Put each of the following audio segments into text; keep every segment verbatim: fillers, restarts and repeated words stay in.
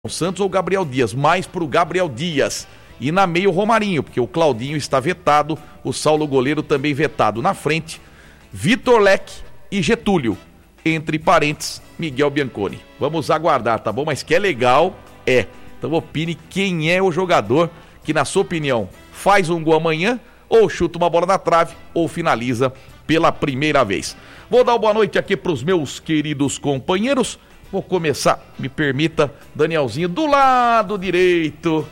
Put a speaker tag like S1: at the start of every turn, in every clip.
S1: Santos ou Gabriel Dias, mais pro Gabriel Dias. E na meia o Romarinho, porque o Claudinho está vetado, o Saulo goleiro também vetado. Na frente, Vitor Leque e Getúlio. Entre parênteses, Miguel Bianconi. Vamos aguardar, tá bom? Mas que é legal, é. Então opine quem é o jogador que, na sua opinião, faz um gol amanhã, ou chuta uma bola na trave, ou finaliza pela primeira vez. Vou dar uma boa noite aqui pros meus queridos companheiros. Vou começar, me permita, Danielzinho, do lado direito.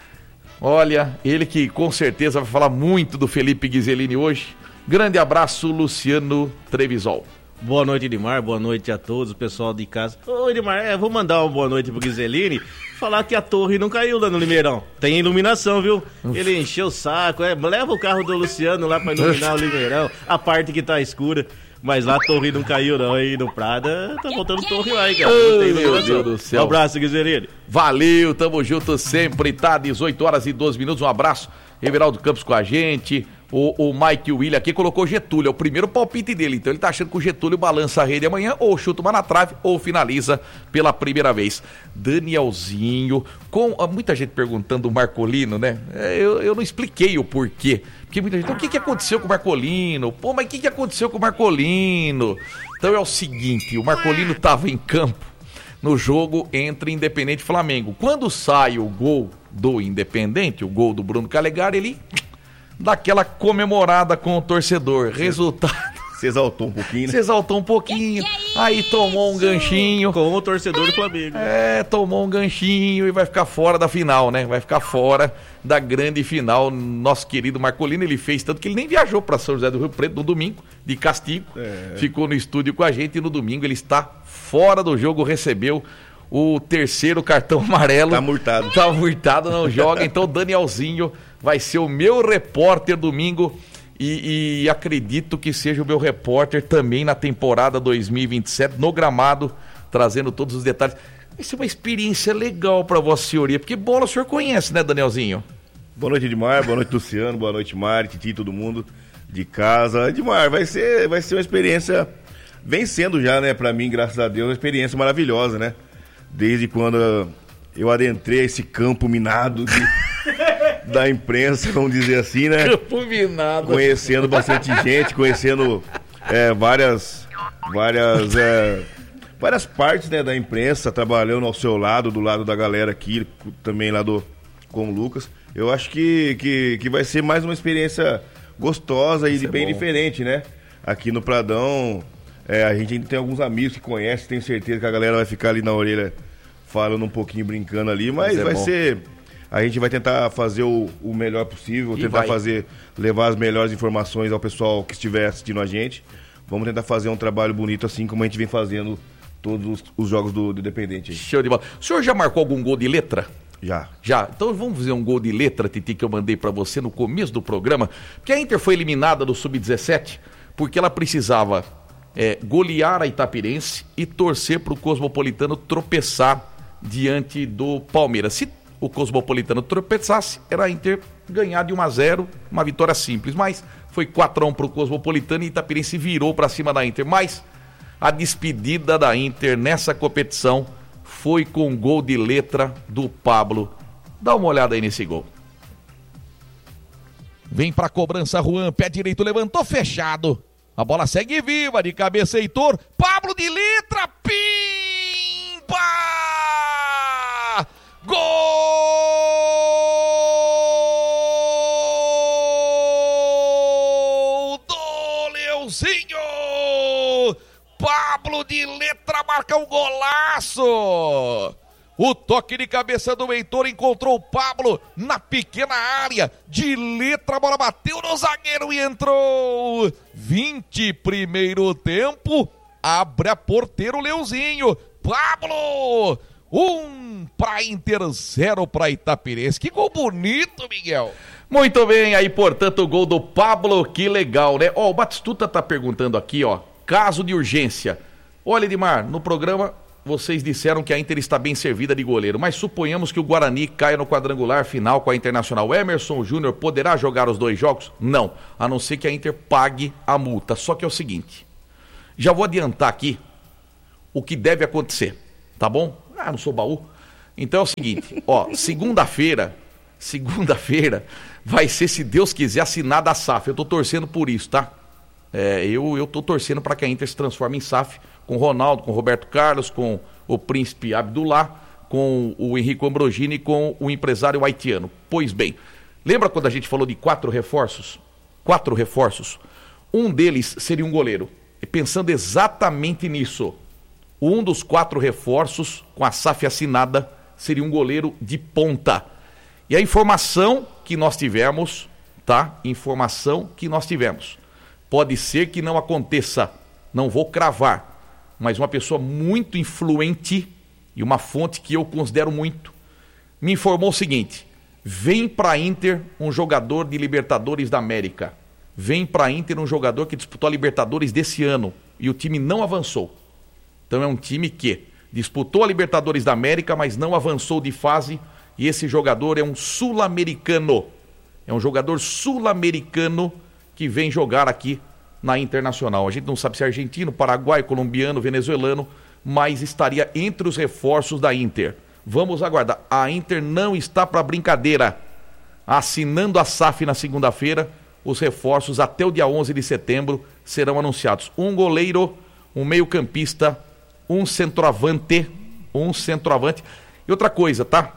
S1: Olha, ele que com certeza vai falar muito do Felipe Ghiselini hoje. Grande abraço, Luciano Trevisol.
S2: Boa noite, Edmar, boa noite a todos, o pessoal de casa. Ô, Edmar, é, vou mandar uma boa noite pro Ghiselini, falar que a torre não caiu lá no Limeirão. Tem iluminação, viu? Ele encheu o saco, é, leva o carro do Luciano lá pra iluminar o Limeirão, a parte que tá escura. Mas lá a torre não caiu não, aí no Prada tá faltando torre lá, hein, cara.
S1: Não tem meu Deus do céu.
S2: Um abraço, Ghiselini.
S1: Valeu, tamo junto sempre, tá? dezoito horas e doze minutos, um abraço. Everaldo Campos com a gente, o, o Mike William aqui colocou Getúlio, é o primeiro palpite dele, então ele tá achando que o Getúlio balança a rede amanhã, ou chuta uma na trave, ou finaliza pela primeira vez. Danielzinho, com muita gente perguntando o Marcolino, né? Eu, eu não expliquei o porquê, porque muita gente, então o que, que aconteceu com o Marcolino? Pô, mas o que, que aconteceu com o Marcolino? Então é o seguinte, o Marcolino tava em campo no jogo entre Independente e Flamengo. Quando sai o gol do Independente, o gol do Bruno Calegari, ele dá aquela comemorada com o torcedor. Resultado...
S2: Se exaltou um pouquinho, né?
S1: Se exaltou um pouquinho, que que é aí tomou um ganchinho.
S2: Com o torcedor do Flamengo.
S1: É, tomou um ganchinho e vai ficar fora da final, né? Vai ficar fora da grande final. Nosso querido Marcolino, ele fez tanto que ele nem viajou para São José do Rio Preto no domingo, de castigo. É. Ficou no estúdio com a gente e no domingo ele está fora do jogo, recebeu o terceiro cartão amarelo.
S2: Tá multado.
S1: Tá multado, não joga. Então o Danielzinho vai ser o meu repórter domingo. E, e acredito que seja o meu repórter também na temporada dois mil e vinte e sete, no gramado, trazendo todos os detalhes. Vai ser uma experiência legal para Vossa Senhoria, porque bola o senhor conhece, né, Danielzinho?
S3: Boa noite, Edmar, boa noite, Luciano, boa noite, Mari, Titi, todo mundo de casa. Edmar, vai ser, vai ser uma experiência, vem sendo já, né, para mim, graças a Deus, uma experiência maravilhosa, né? Desde quando eu adentrei esse campo minado de... da imprensa, vamos dizer assim, né?
S1: Campo minado.
S3: Conhecendo bastante gente, conhecendo é, várias várias é, várias partes, né, da imprensa, trabalhando ao seu lado, do lado da galera aqui, também lá do, com o Lucas. Eu acho que, que, que vai ser mais uma experiência gostosa e bem bom. Diferente, né? Aqui no Pradão, é, a gente ainda tem alguns amigos que conhecem, tenho certeza que a galera vai ficar ali na orelha falando um pouquinho, brincando ali, mas, mas é vai bom. Ser... A gente vai tentar fazer o, o melhor possível, e tentar vai. fazer, levar as melhores informações ao pessoal que estiver assistindo a gente. Vamos tentar fazer um trabalho bonito, assim como a gente vem fazendo todos os, os jogos do, do Independente. Aí.
S1: Show de bola. O senhor já marcou algum gol de letra?
S3: Já.
S1: Já. Então vamos fazer um gol de letra, Titi, que eu mandei pra você no começo do programa. Porque a Inter foi eliminada do sub dezessete porque ela precisava é, golear a Itapirense e torcer pro Cosmopolitano tropeçar diante do Palmeiras. Se o Cosmopolitano tropeçasse, era a Inter ganhar de um a zero, uma vitória simples, mas foi quatro a um pro Cosmopolitano e Itapirense virou para cima da Inter, mas a despedida da Inter nessa competição foi com um gol de letra do Pablo. Dá uma olhada aí nesse gol. Vem pra cobrança Juan, pé direito levantou, fechado, a bola segue viva, de cabeça Heitor, Pablo de letra, pimba! Gol do Leãozinho! Pablo de letra marca um golaço! O toque de cabeça do Heitor encontrou o Pablo na pequena área. De letra, a bola bateu no zagueiro e entrou. vinte primeiro tempo, abre a porteira o Leãozinho. Pablo! Um para Inter, zero para Itapirense. Que gol bonito, Miguel. Muito bem, aí, portanto, o gol do Pablo, que legal, né? Ó, o Batistuta tá perguntando aqui, ó, caso de urgência. Olha, Edmar, no programa vocês disseram que a Inter está bem servida de goleiro, mas suponhamos que o Guarani caia no quadrangular final com a Internacional. O Emerson Júnior poderá jogar os dois jogos? Não, a não ser que a Inter pague a multa. Só que é o seguinte, já vou adiantar aqui o que deve acontecer, tá bom? Ah, não sou baú. Então é o seguinte, ó, segunda-feira, segunda-feira vai ser, se Deus quiser, assinada a S A F. Eu tô torcendo por isso, tá? É, eu, eu tô torcendo para que a Inter se transforme em S A F, com o Ronaldo, com o Roberto Carlos, com o Príncipe Abdullah, com o Henrico Ambrogini e com o empresário haitiano. Pois bem, lembra quando a gente falou de quatro reforços? Quatro reforços. Um deles seria um goleiro. E pensando exatamente nisso, um dos quatro reforços com a S A F assinada seria um goleiro de ponta. E a informação que nós tivemos, tá? Informação que nós tivemos. Pode ser que não aconteça, não vou cravar, mas uma pessoa muito influente e uma fonte que eu considero muito, me informou o seguinte: vem para a Inter um jogador de Libertadores da América. Vem para a Inter um jogador que disputou a Libertadores desse ano e o time não avançou. Então é um time que disputou a Libertadores da América, mas não avançou de fase, e esse jogador é um sul-americano. É um jogador sul-americano que vem jogar aqui na Internacional. A gente não sabe se é argentino, paraguaio, colombiano, venezuelano, mas estaria entre os reforços da Inter. Vamos aguardar. A Inter não está para brincadeira. Assinando a S A F na segunda-feira, os reforços até o dia onze de setembro serão anunciados. Um goleiro, um meio-campista, um centroavante, um centroavante. E outra coisa, tá?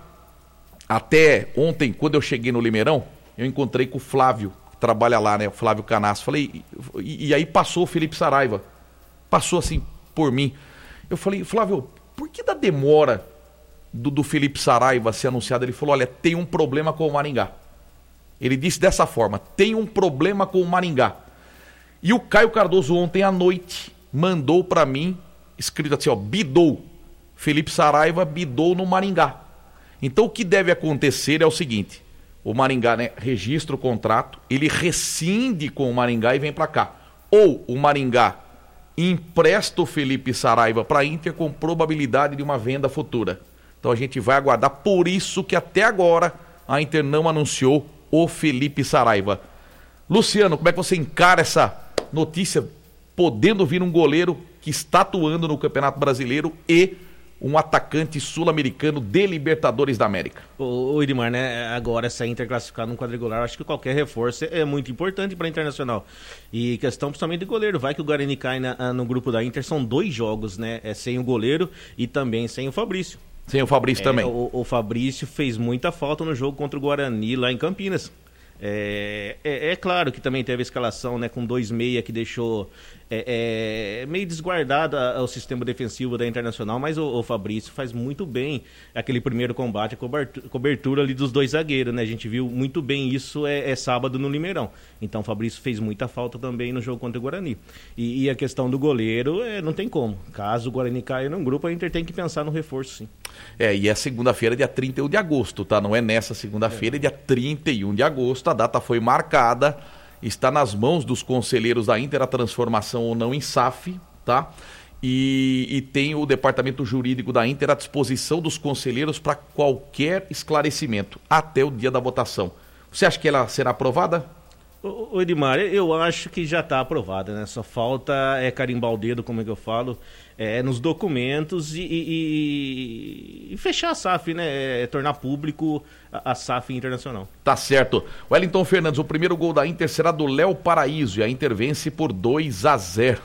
S1: Até ontem, quando eu cheguei no Limeirão, eu encontrei com o Flávio, que trabalha lá, né? O Flávio Canasso. Falei, e, e aí passou o Felipe Saraiva. Passou assim por mim. Eu falei, Flávio, por que da demora do, do Felipe Saraiva ser anunciado? Ele falou, olha, tem um problema com o Maringá. Ele disse dessa forma, tem um problema com o Maringá. E o Caio Cardoso ontem à noite mandou para mim, escrito assim, ó, bidou. Felipe Saraiva bidou no Maringá. Então o que deve acontecer é o seguinte, o Maringá, né, registra o contrato, ele rescinde com o Maringá e vem para cá. Ou o Maringá empresta o Felipe Saraiva para a Inter com probabilidade de uma venda futura. Então a gente vai aguardar, por isso que até agora a Inter não anunciou o Felipe Saraiva. Luciano, como é que você encara essa notícia, podendo vir um goleiro que está atuando no Campeonato Brasileiro e um atacante sul-americano de Libertadores da América?
S2: Ô, ô Edmar, né? Agora essa Inter classificar num quadrangular, acho que qualquer reforço é muito importante para a Internacional. E questão principalmente de goleiro, vai que o Guarani cai na, no grupo da Inter, são dois jogos, né? É sem o goleiro e também sem o Fabrício.
S1: Sem o Fabrício é, também.
S2: O, o Fabrício fez muita falta no jogo contra o Guarani lá em Campinas. É, é, é claro que também teve a escalação, né, com dois meia que deixou é, é, meio desguardado o sistema defensivo da Internacional, mas o, o Fabrício faz muito bem aquele primeiro combate, a cobertura, cobertura ali dos dois zagueiros, né? A gente viu muito bem isso é, é sábado no Limeirão. Então o Fabrício fez muita falta também no jogo contra o Guarani. E, e a questão do goleiro, é, não tem como. Caso o Guarani caia num grupo, a Inter tem que pensar no reforço, sim.
S1: É, e é segunda-feira, dia trinta e um de agosto, tá? Não é nessa segunda-feira, é dia trinta e um de agosto. A data foi marcada, está nas mãos dos conselheiros da Inter a transformação ou não em S A F, tá? E, e tem o departamento jurídico da Inter à disposição dos conselheiros para qualquer esclarecimento, até o dia da votação. Você acha que ela será aprovada?
S2: Ô, ô Edmar, eu acho que já está aprovada, né? Só falta é carimbar o dedo, como é que eu falo, é, nos documentos e, e, e fechar a S A F, né? É, tornar público a, a S A F Internacional.
S1: Tá certo. Wellington Fernandes, o primeiro gol da Inter será do Léo Paraíso e a Inter vence por dois a zero.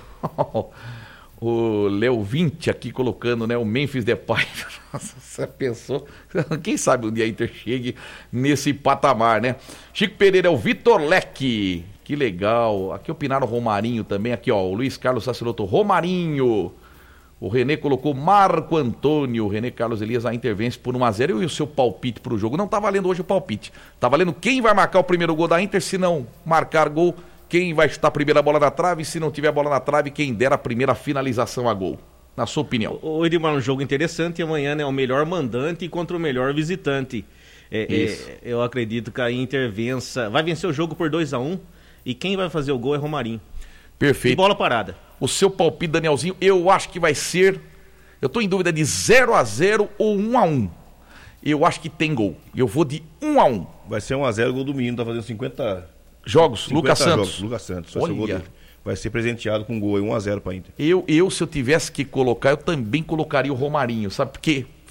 S1: O Léo vinte aqui colocando, né, o Memphis Depay. Nossa, você pensou? Quem sabe um dia a Inter chegue nesse patamar, né? Chico Pereira é o Vitor Leque. Que legal. Aqui opinaram o Romarinho também. Aqui, ó, o Luiz Carlos Saceroto. Romarinho. O Renê colocou Marco Antônio. O Renê Carlos Elias, a Inter vence por um a zero. E o seu palpite pro jogo? Não tá valendo hoje o palpite. Tá valendo quem vai marcar o primeiro gol da Inter. Se não marcar gol, quem vai chutar a primeira bola na trave, se não tiver bola na trave, quem dera a primeira finalização a gol. Na sua opinião.
S2: O Edmar, um jogo interessante, amanhã, né, o melhor mandante contra o melhor visitante. É, é, eu acredito que a Inter vença, vai vencer o jogo por dois a um e quem vai fazer o gol é Romarinho.
S1: Perfeito.
S2: E bola parada.
S1: O seu palpite, Danielzinho, eu acho que vai ser, eu estou em dúvida de zero a zero ou um a um. Eu acho que tem gol. Eu vou de um a um.
S3: Vai ser um a zero, gol do menino, tá fazendo cinquenta...
S1: Jogos,
S3: cinquenta
S1: Lucas Santos.
S3: Jogos, Lucas Santos. Vai ser, o gol dele. Vai ser presenteado com um gol aí, um a zero para a Inter.
S1: Eu, eu, se eu tivesse que colocar, eu também colocaria o Romarinho, sabe? Porque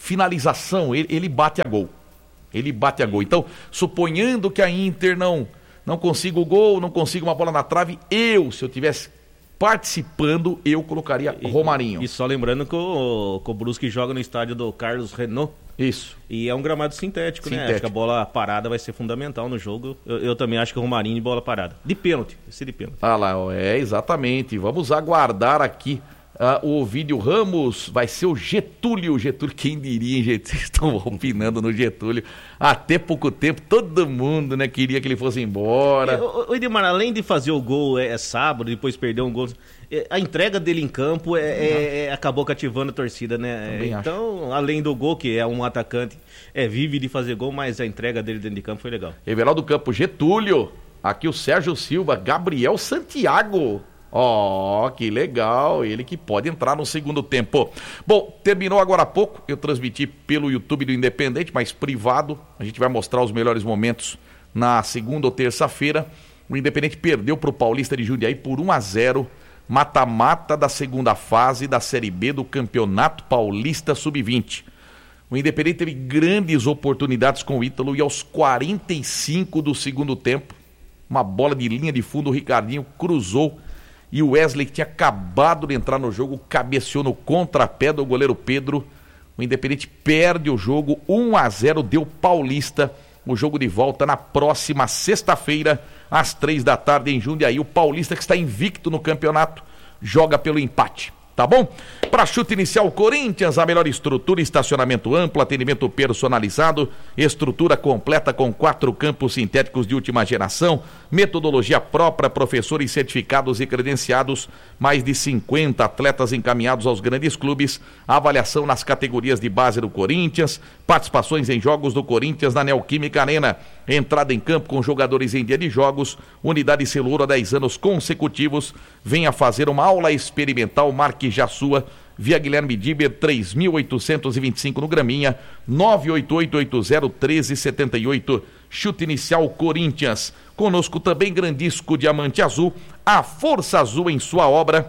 S1: finalização, ele, ele bate a gol. Ele bate a gol. Então, suponhando que a Inter não, não consiga o gol, não consiga uma bola na trave, eu, se eu tivesse participando, eu colocaria
S2: e,
S1: Romarinho.
S2: E só lembrando que o, que o Brusque joga no estádio do Carlos Renault.
S1: Isso.
S2: E é um gramado sintético,
S1: sintético,
S2: né? Acho que a bola parada vai ser fundamental no jogo. Eu, eu também acho que o Romarinho de bola parada. De pênalti, esse de pênalti.
S1: Ah lá, é, exatamente. Vamos aguardar aqui. Uh, o Ovidio Ramos vai ser o Getúlio. Getúlio, quem diria, hein, gente? Vocês estão opinando no Getúlio. Até pouco tempo, todo mundo, né, queria que ele fosse embora.
S2: O Edmar, além de fazer o gol é, é sábado, depois perder um gol, é, a entrega dele em campo é, é, é, acabou cativando a torcida, né? É, então, além do gol, que é um atacante, é, vive de fazer gol, mas a entrega dele dentro de campo foi legal.
S1: Everaldo Campo, Getúlio. Aqui o Sérgio Silva, Gabriel Santiago. Ó, oh, que legal, ele que pode entrar no segundo tempo. Bom, terminou agora há pouco, eu transmiti pelo YouTube do Independente, mas privado, a gente vai mostrar os melhores momentos na segunda ou terça-feira. O Independente perdeu para o Paulista de Jundiaí por um a zero, mata-mata da segunda fase da Série B do Campeonato Paulista sub vinte. O Independente teve grandes oportunidades com o Ítalo e aos quarenta e cinco do segundo tempo, uma bola de linha de fundo, o Ricardinho cruzou e o Wesley, que tinha acabado de entrar no jogo, cabeceou no contrapé do goleiro Pedro. O Independente perde o jogo, um a zero, deu Paulista. O jogo de volta na próxima sexta-feira, às três da tarde, em Jundiaí. O Paulista, que está invicto no campeonato, joga pelo empate. Tá bom? Para chute inicial, Corinthians, a melhor estrutura, estacionamento amplo, atendimento personalizado, estrutura completa com quatro campos sintéticos de última geração, metodologia própria, professores certificados e credenciados, mais de cinquenta atletas encaminhados aos grandes clubes, avaliação nas categorias de base do Corinthians, participações em jogos do Corinthians na Neoquímica Arena, entrada em campo com jogadores em dia de jogos, unidade Celura há dez anos consecutivos. Venha fazer uma aula experimental, marque já sua, via Guilherme Diber, três mil oitocentos e vinte e cinco no Graminha, nove oito oito oito zero um três sete oito, chute inicial Corinthians. Conosco também Grandisco Diamante Azul, a força azul em sua obra.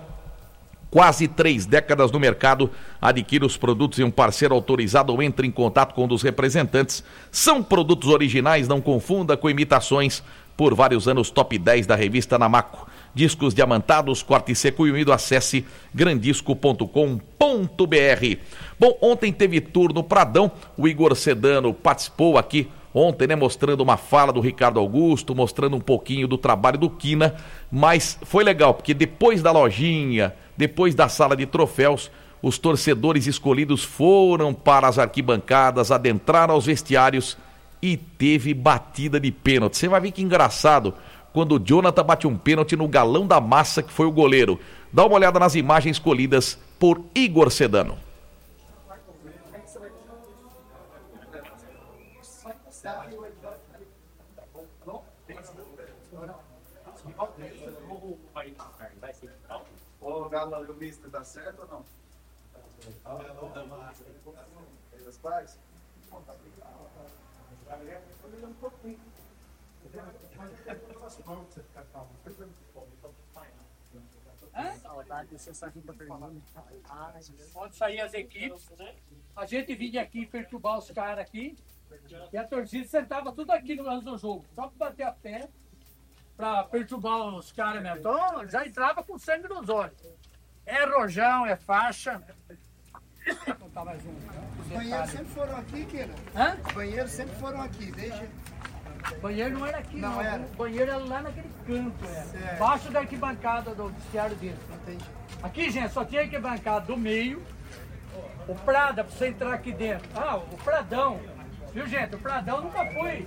S1: Quase três décadas no mercado, adquira os produtos em um parceiro autorizado ou entre em contato com um dos representantes. São produtos originais, não confunda com imitações. Por vários anos, top dez da revista Namaco. Discos diamantados, corte seco e úmido, acesse grandisco ponto com ponto br. Bom, ontem teve tour no Pradão, o Igor Sedano participou aqui ontem, né, mostrando uma fala do Ricardo Augusto, mostrando um pouquinho do trabalho do Quina, mas foi legal, porque depois da lojinha, depois da sala de troféus, os torcedores escolhidos foram para as arquibancadas, adentraram aos vestiários e teve batida de pênalti. Você vai ver que engraçado quando o Jonathan bate um pênalti no galão da massa, que foi o goleiro. Dá uma olhada nas imagens escolhidas por Igor Sedano.
S4: Ô, Galo, o mister, tá certo ou não? Os pais?
S5: Pode sair as equipes, a gente vinha aqui perturbar os caras aqui, e a torcida sentava tudo aqui no lance do jogo, só para bater a pé, para perturbar os caras mesmo. Então já entrava com sangue nos olhos. É rojão, é faixa. Vou contar mais um.
S4: Os banheiros sempre foram aqui, Kira?
S5: Hã?
S4: Os banheiros sempre foram aqui, desde...
S5: O banheiro não era aqui, não.
S4: Não era.
S5: O banheiro era lá naquele canto, era.
S4: Certo.
S5: Embaixo da arquibancada do vestiário dele.
S4: Entendi.
S5: Aqui, gente, só tinha arquibancada do meio. O Prada, pra você entrar aqui dentro. Ah, o Pradão. Viu, gente? O Pradão nunca foi.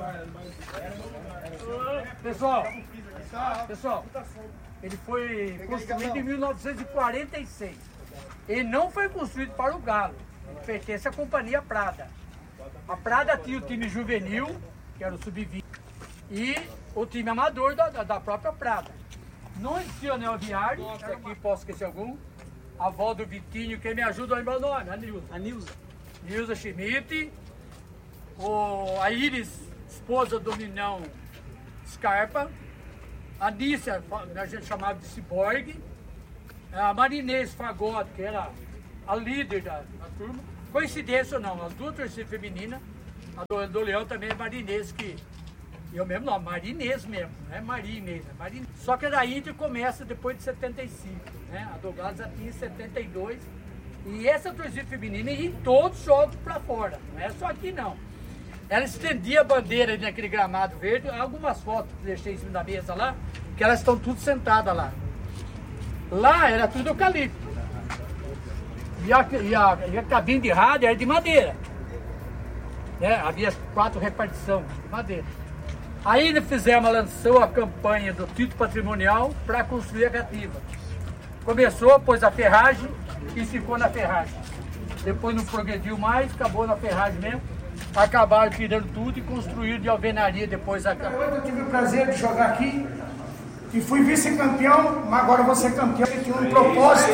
S5: Pessoal, pessoal, ele foi construído em mil novecentos e quarenta e seis. Ele não foi construído para o Galo. Ele pertence à companhia Prada. A Prada tinha o time juvenil, que era o sub vinte, e o time amador da, da, da própria Prada. Não existia anel viário, aqui posso esquecer algum. A avó do Vitinho, quem me ajuda a lembrar o nome, a Nilza. A Nilza. Nilza Schmidt. O, a Iris, esposa do Minão Scarpa. A Nícia, a gente chamava de Ciborgue. A Marinês Fagote, que era a líder da, da turma. coincidência ou não, as duas torcidas femininas, a do, do Leão também é Marinês, que eu mesmo não, Marinês mesmo, não é Marinês, é Marinês. Só que a da Inter começa depois de setenta e cinco, né? A do Galo já tinha setenta e dois. E essa torcida feminina ia em todos os jogos pra fora, não é só aqui não. Ela estendia a bandeira ali naquele gramado verde, algumas fotos que deixei em cima da mesa lá, que elas estão tudo sentadas lá. Lá era tudo eucalipto. E a, e a, e a cabine de rádio era de madeira. Né? Havia quatro repartições de madeira. Aí nós fizemos, lançou a campanha do título patrimonial para construir a cativa. Começou, pôs a ferragem e ficou na ferragem. Depois não progrediu mais, acabou na ferragem mesmo. Acabaram tirando tudo e construíram de alvenaria depois a casa.
S6: Eu tive o prazer de jogar aqui e fui vice-campeão, mas agora vou ser campeão. Eu tinha um propósito.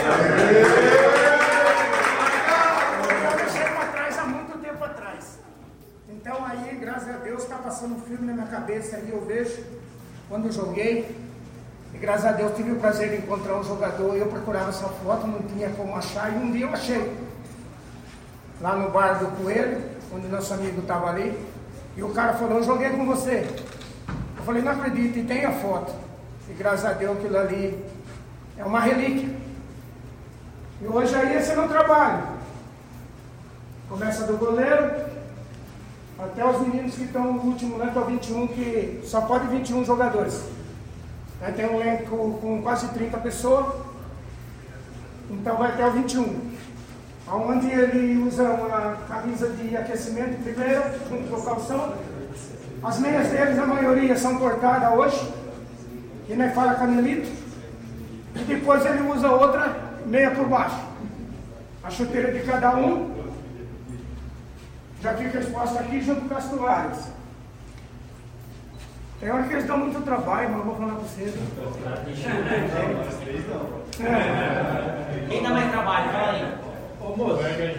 S6: Eu deixei para trás há muito tempo atrás. Então aí, graças a Deus, está passando um filme na minha cabeça aí, eu vejo quando eu joguei. E graças a Deus tive o prazer de encontrar um jogador. Eu procurava essa foto, não tinha como achar, e um dia eu achei. Lá no bar do Coelho, onde nosso amigo estava ali, e o cara falou, eu joguei com você. Eu falei, não acredito, e tem a foto. E graças a Deus aquilo ali é uma relíquia. E hoje aí esse é meu trabalho. Começa do goleiro, até os meninos que estão no último ano, que é o vinte e um, que só pode vinte e um jogadores. Aí tem um elenco com quase trinta pessoas, então vai até o vinte e um. Onde ele usa uma camisa de aquecimento primeiro, junto com o calção. As meias deles, a maioria, são cortadas hoje, que nem fala canelito. E depois ele usa outra meia por baixo. A chuteira de cada um já fica exposta aqui junto com as toalhas. Tem hora que eles dão muito trabalho, mas eu vou falar para vocês.
S7: É. Quem dá mais trabalho? Fala aí.
S5: Ô moço,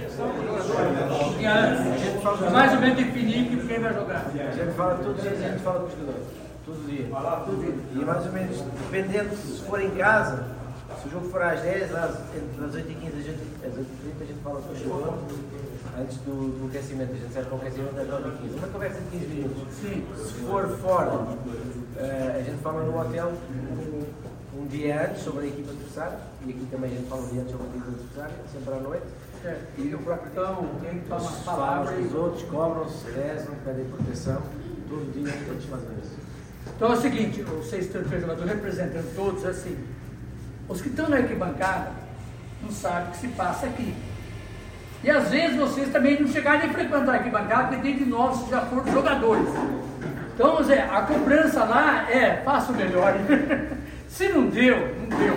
S5: mais ou menos definir que quem vai jogar.
S8: A gente fala todos os dias, a gente fala com os jogadores. Todos os dias. E mais ou menos, dependendo, se for em casa, se o jogo for às dez, às, às oito e quinze, às oito e trinta, a gente fala com os jogadores. Antes do, do aquecimento, a gente serve para o aquecimento às nove e quinze. Uma conversa de quinze minutos. Sim. Se for fora, uh, a gente fala no hotel um, um dia antes sobre a equipa adversária, e aqui também a gente fala um dia antes sobre a equipa adversária, sempre à noite. É. E o próprio então, quem toma as palavras, os outros cobram-se, rezam, pedem proteção, todo dia todos fazem isso.
S5: Então é o seguinte, vocês três jogadores representando todos assim, os que estão na arquibancada não sabem o que se passa aqui. E às vezes vocês também não chegaram nem a frequentar a arquibancada, porque tem de nós que já foram jogadores. Então, Zé, a cobrança lá é, faça o melhor. Se não deu, não deu.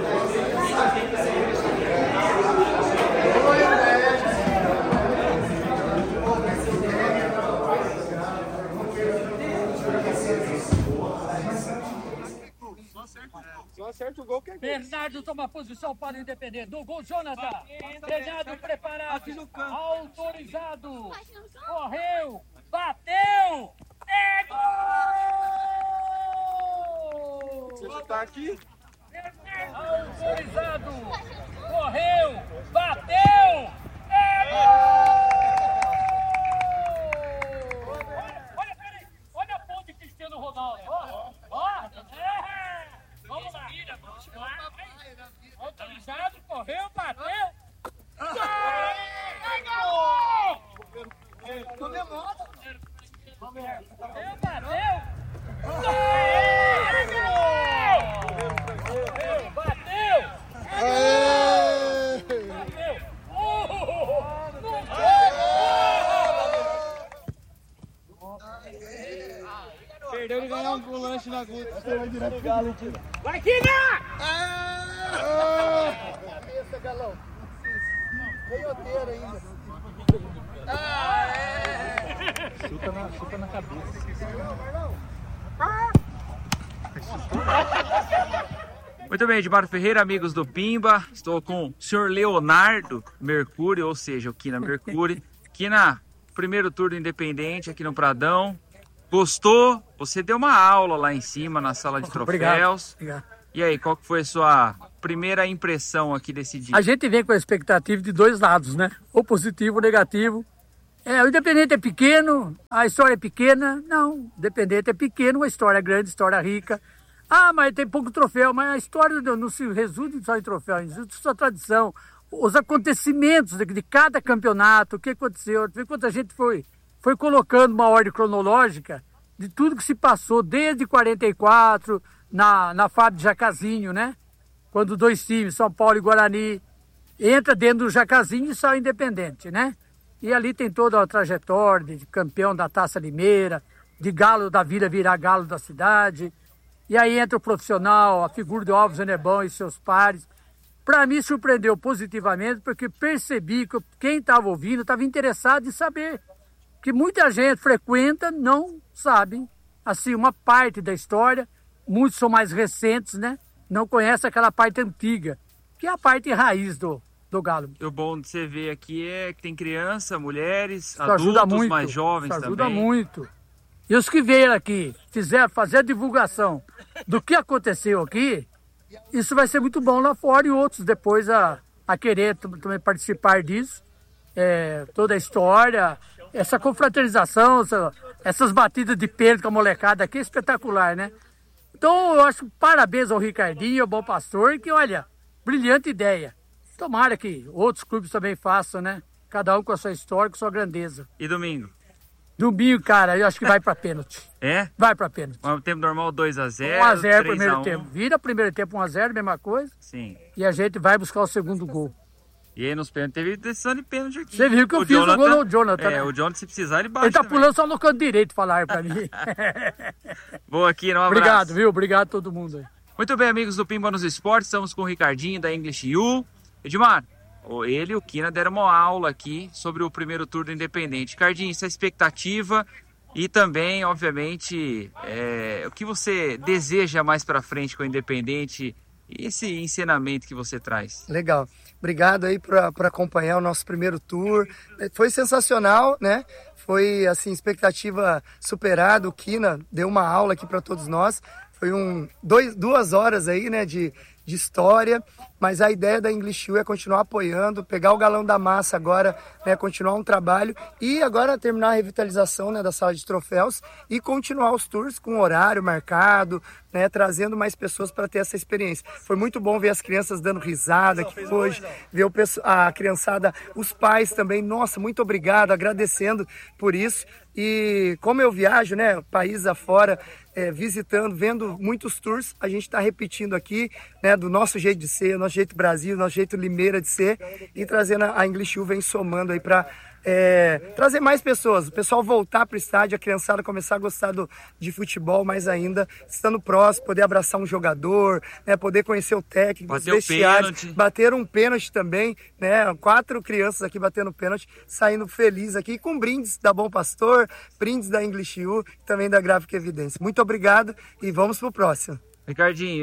S4: Só acerta o gol que é gol.
S5: Bernardo toma posição para o Independente. Do gol, Jonathan. Treinado, preparado. Autorizado. Correu. Bateu. É gol!
S4: Você tá aqui?
S5: Autorizado. Correu. Bateu. É gol! Olha, peraí. Olha a ponte Cristiano Ronaldo. Ó, ó. É. Vamos lá. Autorizado, correu, bateu. Gol! Comemora. Correu, bateu. Gol! Correu, bateu. Bateu.
S4: Perdeu de ganhar um lanche na Guta. Você vai direto pro Galo, tio.
S5: Vai, Kina!
S4: Cabeça, Galão. Meioteiro ainda.
S5: Chuta na, chuta na cabeça.
S9: Muito bem, Edmar Ferreira, amigos do Pimba. Estou com o senhor Leonardo Mercúrio, ou seja, o Kina Mercúrio. Kina, primeiro turno independente aqui no Pradão. Gostou? Você deu uma aula lá em cima na sala de troféus.
S5: Obrigado. Obrigado.
S9: E aí, qual que foi a sua primeira impressão aqui desse dia?
S5: A gente vem com a expectativa de dois lados, né? Ou positivo ou negativo. É, o Independente é pequeno, a história é pequena. Não, o Independente é pequeno, a história é grande, a história é rica. Ah, mas tem pouco troféu, mas a história não se resume só em troféu, resume só tradição. Os acontecimentos de, de cada campeonato, o que aconteceu, quando a gente foi, foi colocando uma ordem cronológica de tudo que se passou desde quarenta e quatro, na, na Fábio de Jacazinho, né? Quando dois times, São Paulo e Guarani, entra dentro do Jacazinho e sai o Independente, né? E ali tem toda a trajetória de campeão da Taça Limeira, de galo da vila virar galo da cidade. E aí entra o profissional, a figura do Alves Enebão e seus pares. Para mim surpreendeu positivamente, porque percebi que quem estava ouvindo estava interessado em saber. Que muita gente frequenta, não sabe, assim, uma parte da história. Muitos são mais recentes, né? Não conhecem aquela parte antiga, que é a parte raiz do, do galo.
S9: O bom de você ver aqui é que tem criança, mulheres,
S5: isso ajuda
S9: adultos
S5: muito,
S9: mais jovens
S5: isso ajuda
S9: também.
S5: muito. E os que vieram aqui, fizer, fazer a divulgação do que aconteceu aqui, isso vai ser muito bom lá fora e outros depois a, a querer também participar disso. É, toda a história, essa confraternização, essa, essas batidas de pênalti com a molecada aqui é espetacular, né? Então eu acho que parabéns ao Ricardinho, ao Bom Pastor, que olha, brilhante ideia. Tomara que outros clubes também façam, né? Cada um com a sua história, com a sua grandeza.
S9: E domingo?
S5: Domingo, cara, eu acho que vai pra pênalti.
S9: É?
S5: Vai pra pênalti.
S9: O tempo normal dois a zero,
S5: um a zero
S9: três
S5: primeiro
S9: a um.
S5: tempo. Vira primeiro tempo um a zero, mesma coisa.
S9: Sim.
S5: E a gente vai buscar o segundo gol.
S9: E aí nos pênaltis teve decisão de pênalti aqui.
S5: Você viu que eu
S9: o
S5: fiz
S9: Jonathan,
S5: o gol no Jonathan.
S9: É,
S5: né?
S9: o Jonathan, se precisar, ele bate
S5: Ele tá
S9: também.
S5: pulando só no canto direito, falaram pra mim.
S9: Boa aqui, um abraço.
S5: Obrigado, viu? Obrigado a todo mundo aí.
S9: Muito bem, amigos do Pimba nos Esportes, estamos com o Ricardinho da English U. Edmar, ele e o Kina deram uma aula aqui sobre o primeiro turno independente. Ricardinho, essa expectativa e também, obviamente, é, o que você deseja mais pra frente com o Independente e esse ensinamento que você traz.
S10: Legal. Obrigado aí por, por acompanhar o nosso primeiro tour. Foi sensacional, né? Foi, assim, expectativa superada. O Kina deu uma aula aqui para todos nós. Foi um, dois, duas horas aí, né, de, de história, mas a ideia da English U é continuar apoiando, pegar o galão da massa agora, né, continuar um trabalho e agora terminar a revitalização, né, da sala de troféus e continuar os tours com horário marcado, né, trazendo mais pessoas para ter essa experiência. Foi muito bom ver as crianças dando risada aqui hoje, ver o, a criançada, os pais também, nossa, muito obrigado, agradecendo por isso. E como eu viajo, né, país afora, é, visitando, vendo muitos tours, a gente está repetindo aqui, né, do nosso jeito de ser, nosso jeito Brasil, nosso jeito Limeira de ser, e trazendo a English U, vem somando aí para é, trazer mais pessoas, o pessoal voltar para o estádio, a criançada começar a gostar do, de futebol mais ainda, estando próximo, poder abraçar um jogador, né, poder conhecer o técnico, os vestiários, bater um pênalti também, né, quatro crianças aqui batendo pênalti, saindo feliz aqui, com brindes da Bom Pastor, brindes da English U, também da Gráfica Evidência. Muito obrigado e vamos pro próximo.
S9: Ricardinho,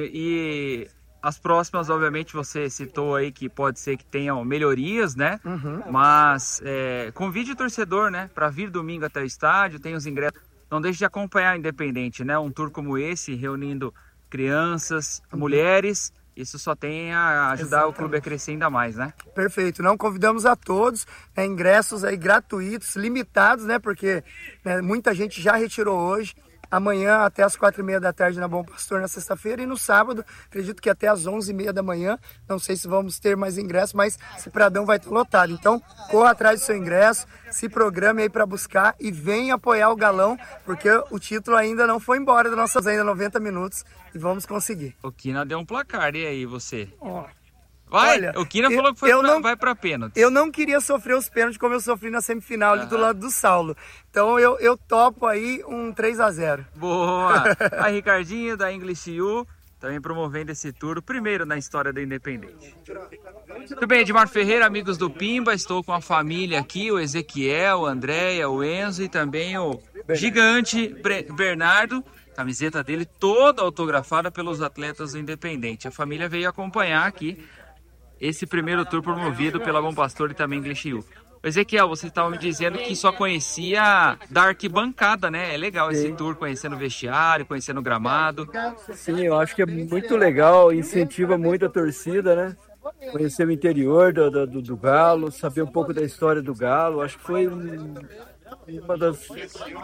S9: e as próximas, obviamente, você citou aí que pode ser que tenham melhorias, né?
S10: Uhum.
S9: Mas é, convide o torcedor, né? Para vir domingo até o estádio, tem os ingressos. Não deixe de acompanhar o Independente, né? Um tour como esse, reunindo crianças, uhum. mulheres. Isso só tem a ajudar Exatamente. O clube a crescer ainda mais, né?
S10: Perfeito. Não convidamos a todos, né, ingressos aí gratuitos, limitados, né? Porque né, muita gente já retirou hoje. Amanhã até as quatro e meia da tarde na Bom Pastor na sexta-feira e no sábado, acredito que até as onze e meia da manhã, não sei se vamos ter mais ingressos, mas esse Pradão vai estar lotado. Então, corra atrás do seu ingresso, se programe aí para buscar e venha apoiar o Galão, porque o título ainda não foi embora das nossas ainda noventa minutos e vamos conseguir.
S9: O Kina deu um placar, e aí você?
S10: Ó.
S9: Vai,
S10: Olha,
S9: o Kina
S10: eu,
S9: falou que foi
S10: eu
S9: pra,
S10: não,
S9: vai pra pênalti.
S10: Eu não queria sofrer os pênaltis como eu sofri na semifinal ali do lado do Saulo. Então eu, eu topo aí um três a zero.
S9: Boa! A Ricardinho da English U também promovendo esse tour, o primeiro na história do Independente. Muito bem, Edmar Ferreira, amigos do Pimba, estou com a família aqui, o Ezequiel, a Andréia, o Enzo e também o gigante Bernardo. Camiseta dele toda autografada pelos atletas do Independente. A família veio acompanhar aqui esse primeiro tour promovido pela Bom Pastor e também English U. Ezequiel, você estava me dizendo que só conhecia da arquibancada, né? É legal esse tour, conhecendo o vestiário, conhecendo o gramado.
S11: Sim, eu acho que é muito legal, incentiva muito a torcida, né? Conhecer o interior do, do, do Galo, saber um pouco da história do Galo. Acho que foi um, uma das